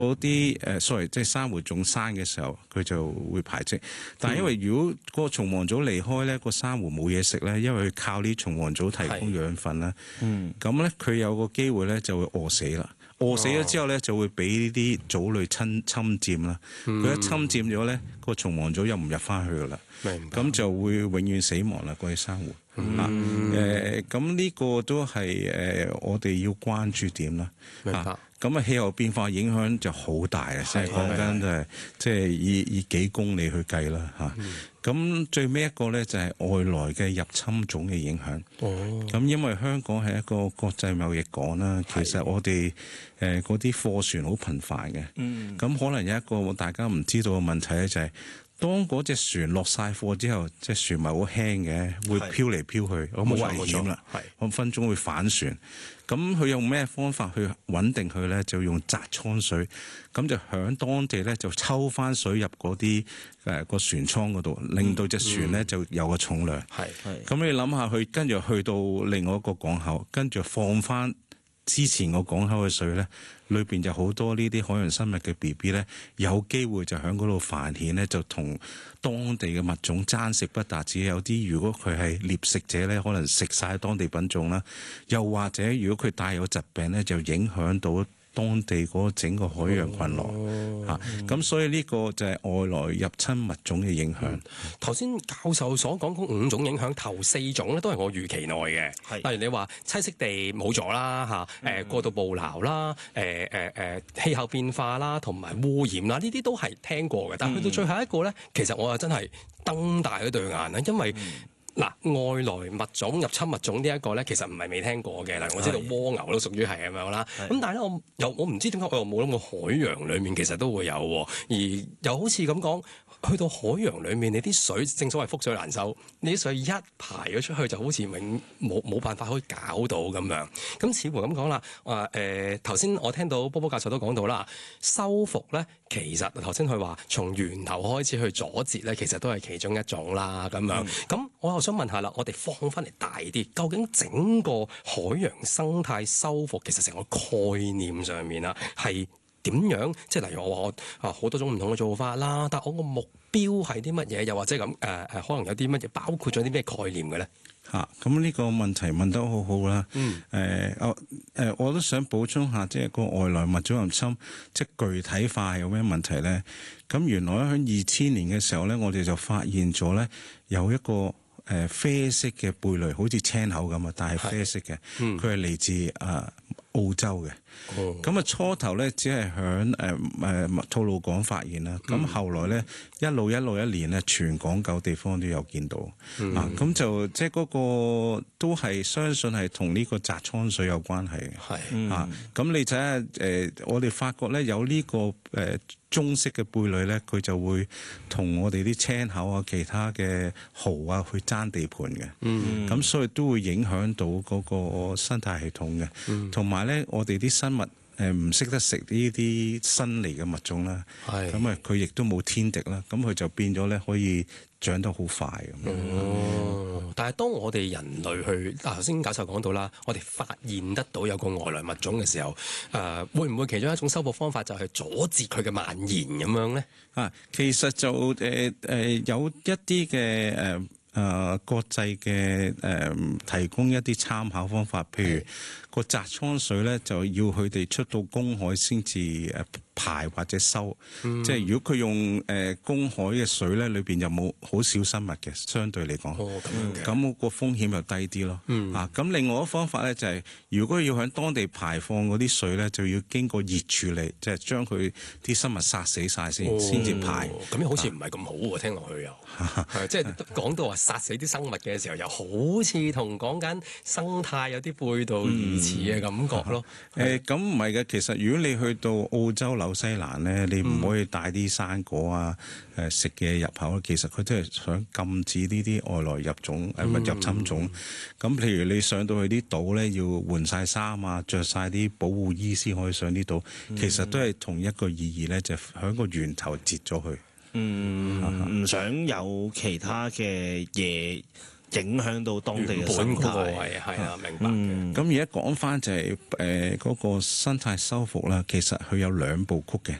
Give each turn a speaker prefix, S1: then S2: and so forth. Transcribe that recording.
S1: 嗰啲即係珊瑚種生嘅時候，佢就會排斥。但係因為如果個蟲王組離開咧，個珊瑚冇嘢食咧，因為佢靠啲蟲王組提供養分啦。咁咧佢有個機會咧就會餓死啦。餓死咗之後咧，就會俾呢啲藻類侵佔啦。佢一侵佔咗咧，個蟲王組又唔入翻去噶啦。咁就會永遠死亡啦，嗰啲珊瑚。咁呢個都係我哋要關注點啦。
S2: 明白。
S1: 咁氣候變化影響就好大啊！即係講緊就係即係以幾公里去計啦嚇。咁最尾一個咧就係外來嘅入侵種嘅影響。咁因為香港係一個國際貿易港啦，其實我哋嗰啲貨船好頻繁嘅。咁可能有一個大家唔知道嘅問題咧，就係當嗰隻船落晒貨之後，隻船咪好輕嘅，會飄嚟飄去，好危險啦。分鐘會反船。咁佢用咩方法去穩定佢咧？就用擲倉水，咁就響當地咧就抽翻水入嗰啲個船艙嗰度，令到隻船咧就有個重量。咁你諗下，佢跟住去到另外一個港口，跟住放翻之前個港口嘅水咧，裏邊就好多呢啲海洋生物嘅 BB 咧，有機會就喺嗰度繁衍咧，就同當地嘅物種爭食不達止。有啲如果佢係獵食者咧，可能食晒當地品種啦；又或者如果佢帶有疾病咧，就影響到當地嗰整個海洋群落嚇。咁所以呢個就係外來入侵物種嘅影響。
S2: 頭先教授所講嗰5種影響，頭4種咧都係我預期內嘅。例如你話棲息地冇咗啦嚇，過度捕撈啦，氣候變化啦，同埋污染啦，呢啲都係聽過嘅。但係去到最後一個咧，其實我又真係瞪大咗對眼啦，因為外來物種、入侵物種呢一個咧，其實唔係未聽過嘅。我知道蝸牛都屬於係咁樣啦。咁但係咧，我唔知點解我又冇諗過海洋裡面其實都會有，而又好似咁講，去到海洋裡面，你啲水正所謂覆水難收，你啲水一排咗出去，就好似冇辦法可以搞到咁樣。咁似乎咁講啦，頭先我聽到波波教授都講到啦，修復咧其實頭先佢話從源頭開始去阻截咧，其實都係其中一種啦咁樣。咁我又想問下啦，我哋放翻嚟大啲，究竟整個海洋生態修復其實成個概念上面啊，係點樣？即係例如我話好多種唔同嘅做法啦，但我個目標係啲乜嘢？又或者咁可能有啲乜嘢包括咗啲咩概念嘅咧？
S1: 咁呢個問題問得好好啦。我都想補充下，即係個外來物種入侵，即係具體化有咩問題咧？咁原來喺2000年嘅時候咧，我哋就發現咗咧有一個啡色嘅貝類，好似青口咁啊，但係啡色嘅，佢係嚟自澳洲嘅。咁啊初頭咧只係響吐露港發現啦，咁後來咧一路一年咧，全港9地方都有見到。咁就即係嗰個都係相信係同呢個擲倉水有關係嘅。咁你睇下我哋發覺咧有呢個棕色嘅貝類咧，佢就會同我哋啲青口啊、其他嘅蠔啊去爭地盤嘅。咁所以都會影響到嗰個生態系統嘅。同埋咧，我哋啲生物唔識得食呢啲新嚟嘅物種啦。咁啊，佢亦都冇天敵啦。咁佢就變咗咧，可以長得好快咁。
S2: 但係當我哋人類去頭先教授講到啦，我哋發現得到有個外來物種嘅時候，會唔會其中一種修復方法就係阻截佢嘅蔓延咁樣咧？
S1: 其實就有一啲嘅國際嘅提供一啲參考方法，譬如個擲倉水咧，就要佢哋出到公海先至排或者收。即係如果佢用公海嘅水咧，裏邊又冇好少生物嘅，相對嚟講，咁個風險又低啲咯。咁另外一個方法咧就係，如果要喺當地排放嗰啲水咧，就要經過熱處理，即係將佢啲生物殺死晒先至排。
S2: 咁樣好似唔係咁好喎，聽落去又即係講到話殺死啲生物嘅時候，又好似同講緊生態有啲背道而馳嘅感覺咯。
S1: 咁唔係嘅，其實如果你去到澳洲、紐西蘭咧，你唔可以帶啲生果啊、食嘅入口。其實佢都係想禁止呢啲外來入侵種。咁譬如你上到去啲島咧，要換晒衫啊，着晒啲保護衣先可以上啲島。其實都係同一個意義咧，就喺個源頭截咗佢。
S3: 唔想有其他嘅嘢影響到當地嘅
S2: 本
S3: 生
S2: 嗰個
S3: 態。
S2: 位係啊，明白嘅。
S1: 咁而家講翻就係嗰個生態修復啦，其實佢有兩部曲嘅。